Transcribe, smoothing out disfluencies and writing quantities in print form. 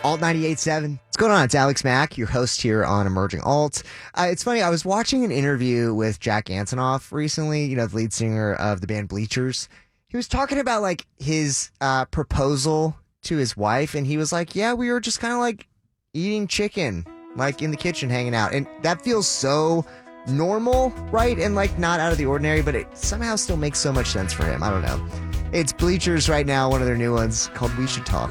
Alt 98.7. What's going on? It's Alex Mack, your host here on Emerging Alt. It's funny, I was watching an interview with Jack Antonoff recently, the lead singer of the band Bleachers. He was talking about like his proposal to his wife, and he was like, yeah, we were just kind of like eating chicken, like in the kitchen hanging out. And that feels so normal, right? And like not out of the ordinary, but it somehow still makes so much sense for him. I don't know. It's Bleachers right now, one of their new ones called We Should Talk.